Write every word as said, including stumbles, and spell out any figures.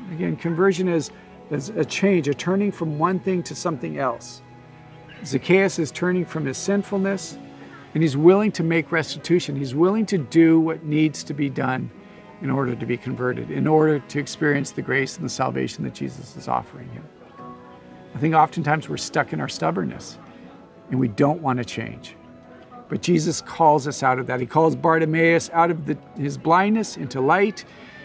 Again, conversion is, is a change, a turning from one thing to something else. Zacchaeus is turning from his sinfulness, and he's willing to make restitution. He's willing to do what needs to be done in order to be converted, in order to experience the grace and the salvation that Jesus is offering him. I think oftentimes we're stuck in our stubbornness and we don't want to change. But Jesus calls us out of that. He calls Bartimaeus out of the, his blindness into light.